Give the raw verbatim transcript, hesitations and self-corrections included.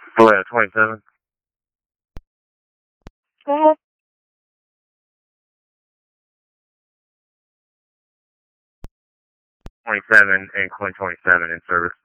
Atlanta twenty-seven. Go ahead. twenty-seven and Quinn twenty-seven in service.